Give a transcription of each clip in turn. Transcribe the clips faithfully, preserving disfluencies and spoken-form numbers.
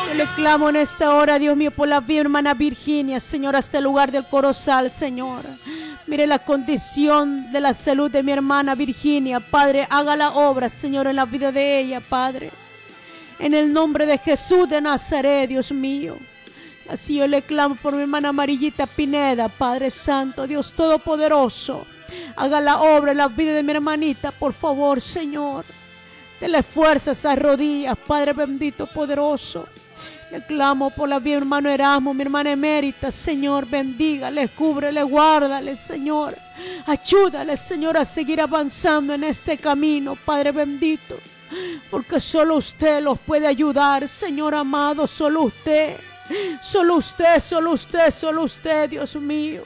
Yo le clamo en esta hora, Dios mío, por la mi hermana Virginia, Señor, hasta el lugar del Corozal, Señor. Mire la condición de la salud de mi hermana Virginia, Padre, haga la obra, Señor, en la vida de ella, Padre. En el nombre de Jesús de Nazaret, Dios mío. Así yo le clamo por mi hermana Amarillita Pineda, Padre Santo, Dios Todopoderoso. Haga la obra en la vida de mi hermanita, por favor, Señor. Dele fuerza a esas rodillas, Padre bendito, poderoso. Le clamo por la vida de mi hermano Erasmo, mi hermana Emérita, Señor, bendígale, cúbrele, guárdale, Señor. Ayúdale, Señor, a seguir avanzando en este camino, Padre bendito. Porque solo usted los puede ayudar, Señor amado, solo usted. Solo usted, solo usted, solo usted, Dios mío.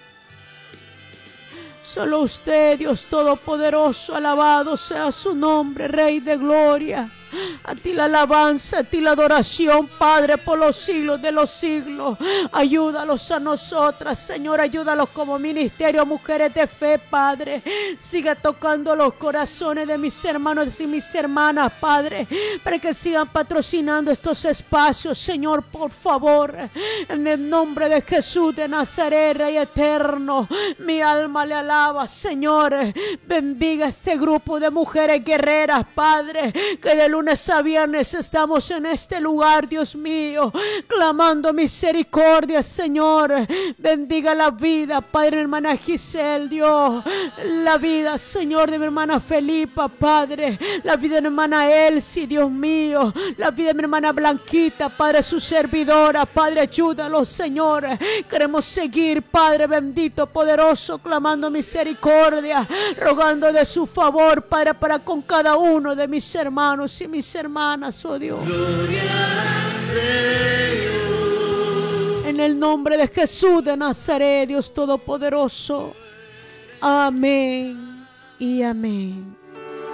Solo usted, Dios Todopoderoso, alabado sea su nombre, Rey de Gloria. A ti la alabanza, a ti la adoración, Padre, por los siglos de los siglos. Ayúdalos a nosotras, Señor, ayúdalos como ministerio, mujeres de fe, Padre. Siga tocando los corazones de mis hermanos y mis hermanas, Padre, para que sigan patrocinando estos espacios, Señor, por favor. En el nombre de Jesús de Nazaret, Rey eterno, mi alma le alaba, Señor. Bendiga este grupo de mujeres guerreras, Padre, que de lunes a viernes estamos en este lugar, Dios mío, clamando misericordia, Señor. Bendiga la vida, Padre, hermana Giselle, Dios, la vida, Señor, de mi hermana Felipa, Padre, la vida de mi hermana Elsie, Dios mío, la vida de mi hermana Blanquita, Padre, su servidora, Padre, ayúdalos, Señor. Queremos seguir, Padre bendito, poderoso, clamando misericordia, rogando de su favor, Padre, para con cada uno de mis hermanos y mis hermanas, oh Dios. Gloria al Señor. En el nombre de Jesús de Nazaret, Dios Todopoderoso. Amén y amén.